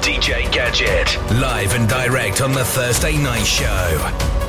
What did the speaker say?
DJ Gadget, live and direct on the Thursday Night Show.